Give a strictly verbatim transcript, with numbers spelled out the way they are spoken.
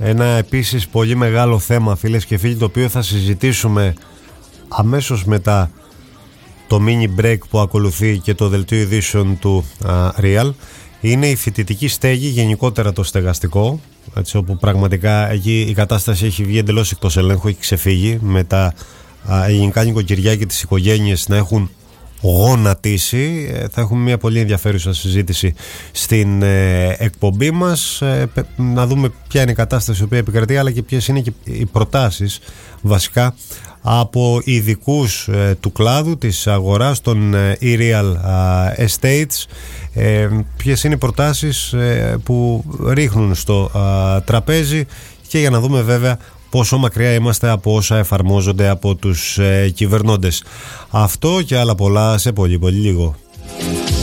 Ένα επίσης πολύ μεγάλο θέμα, φίλες και φίλοι, το οποίο θα συζητήσουμε αμέσως μετά το mini break που ακολουθεί και το δελτίο ειδήσεων του uh, Real, είναι η φοιτητική στέγη, γενικότερα το στεγαστικό, έτσι, όπου πραγματικά εκεί η κατάσταση έχει βγει εντελώς εκτός ελέγχου, έχει ξεφύγει, με τα uh, ελληνικά νοικοκυριά και τις οικογένειες να έχουν γονατίσει. Θα έχουμε μια πολύ ενδιαφέρουσα συζήτηση στην ε, εκπομπή μας, ε, να δούμε ποια είναι η κατάσταση η οποία επικρατεί, αλλά και ποιες είναι και οι προτάσεις βασικά από ειδικούς ε, του κλάδου της αγοράς των ε, e-real ε, estates, ε, ποιες είναι οι προτάσεις ε, που ρίχνουν στο ε, τραπέζι, και για να δούμε βέβαια πόσο μακριά είμαστε από όσα εφαρμόζονται από τους ε, κυβερνώντες. Αυτό και άλλα πολλά σε πολύ πολύ λίγο.